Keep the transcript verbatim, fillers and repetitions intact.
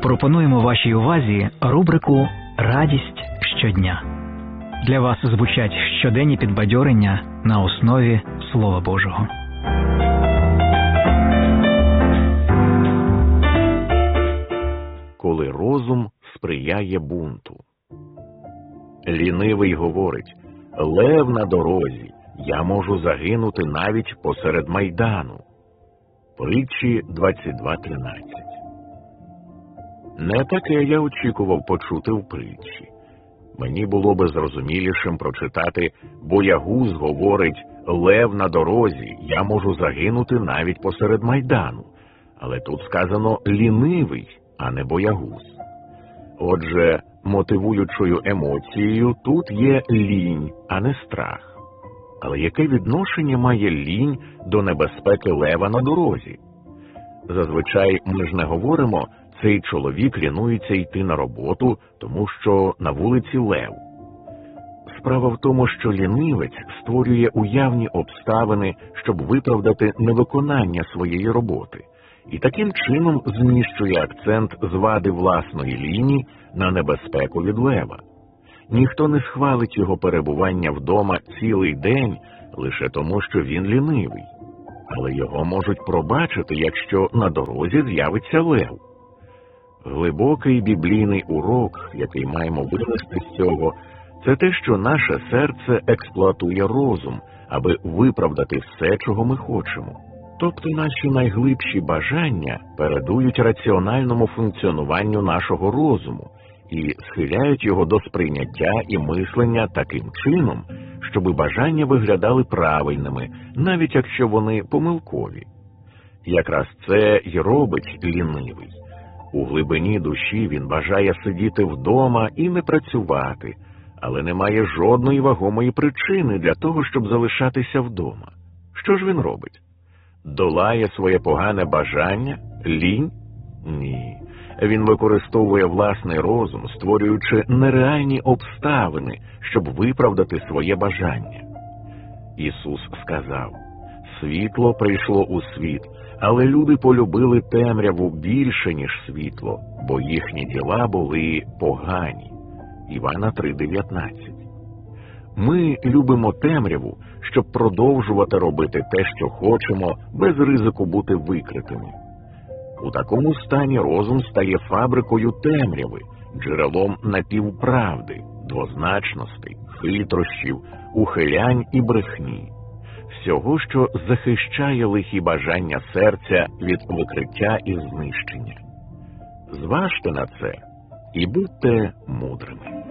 Пропонуємо вашій увазі рубрику «Радість щодня». Для вас звучать щоденні підбадьорення на основі Слова Божого. Коли розум сприяє бунту. Лінивий говорить: «Лев на дорозі, я можу загинути навіть посеред майдану». Притчі двадцять два тринадцять. Не таке я очікував почути в притчі. Мені було би зрозумілішим прочитати: «Боягуз говорить: лев на дорозі, я можу загинути навіть посеред майдану». Але тут сказано «лінивий», а не «боягуз». Отже, мотивуючою емоцією тут є лінь, а не страх. Але яке відношення має лінь до небезпеки лева на дорозі? Зазвичай ми ж не говоримо: «Цей чоловік лінується йти на роботу, тому що на вулиці лев». Справа в тому, що лінивець створює уявні обставини, щоб виправдати невиконання своєї роботи, і таким чином зміщує акцент з вади власної лінії на небезпеку від лева. Ніхто не схвалить його перебування вдома цілий день лише тому, що він лінивий. Але його можуть пробачити, якщо на дорозі з'явиться лев. Глибокий біблійний урок, який маємо винести з цього, це те, що наше серце експлуатує розум, аби виправдати все, чого ми хочемо. Тобто наші найглибші бажання передують раціональному функціонуванню нашого розуму і схиляють його до сприйняття і мислення таким чином, щоби бажання виглядали правильними, навіть якщо вони помилкові. Якраз це й робить лінивий. У глибині душі він бажає сидіти вдома і не працювати, але не має жодної вагомої причини для того, щоб залишатися вдома. Що ж він робить? Долає своє погане бажання? Лінь? Ні. Він використовує власний розум, створюючи нереальні обставини, щоб виправдати своє бажання. Ісус сказав: «Світло прийшло у світ, але люди полюбили темряву більше, ніж світло, бо їхні діла були погані». Івана три дев'ятнадцять. Ми любимо темряву, щоб продовжувати робити те, що хочемо, без ризику бути викритими. У такому стані розум стає фабрикою темряви, джерелом напівправди, двозначностей, хитрощів, ухилянь і брехні. Всього, що захищає лихі бажання серця від викриття і знищення. Зважте на це і будьте мудрими.